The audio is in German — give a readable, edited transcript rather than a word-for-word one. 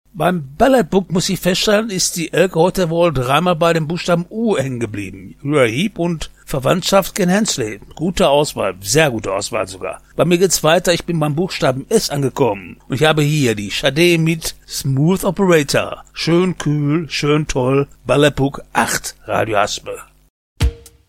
Beim Ballad Book muss ich feststellen, ist die Elke heute wohl dreimal bei dem Buchstaben U hängen geblieben. Uriah Heep und Verwandtschaft Ken Hensley. Gute Auswahl, sehr gute Auswahl sogar. Bei mir geht's weiter, ich bin beim Buchstaben S angekommen. Und ich habe hier die Sade mit Smooth Operator. Schön kühl, schön toll. Ballad Book 8, Radio Haspe.